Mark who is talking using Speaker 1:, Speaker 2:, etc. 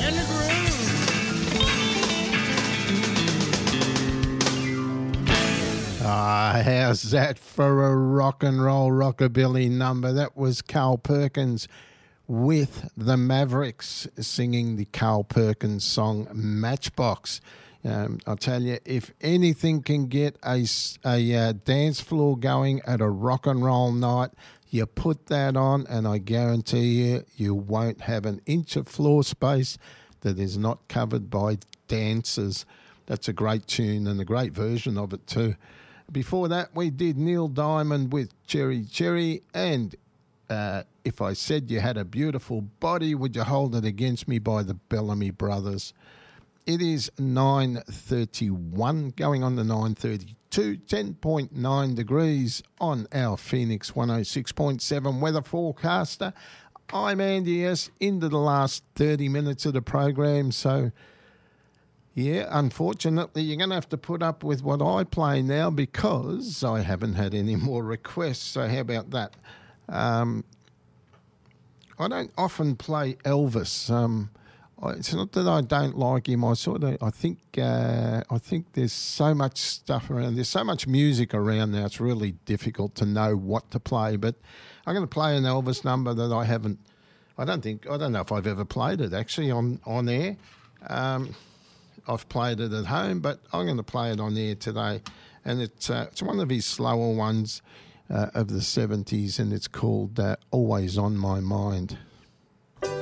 Speaker 1: in the groove.
Speaker 2: How's that for a rock and roll rockabilly number? That was Carl Perkins with the Mavericks singing the Carl Perkins song Matchbox. I'll tell you, if anything can get a dance floor going at a rock and roll night, you put that on and I guarantee you, you won't have an inch of floor space that is not covered by dancers. That's a great tune and a great version of it too. Before that, we did Neil Diamond with Cherry Cherry and If I Said You Had a Beautiful Body, Would You Hold It Against Me by the Bellamy Brothers. It is 9:31, going on to 9:32, 10.9 degrees on our Phoenix 106.7 weather forecaster. I'm Andy S. into the last 30 minutes of the program, so yeah, unfortunately, you're going to have to put up with what I play now because I haven't had any more requests, so how about that? I don't often play Elvis. It's not that I don't like him. I think there's so much stuff around. There's so much music around now. It's really difficult to know what to play. But I'm going to play an Elvis number that I haven't. I don't know if I've ever played it actually on air. I've played it at home, but I'm going to play it on air today, and it's one of his slower ones of the 70s, and it's called "Always on My Mind."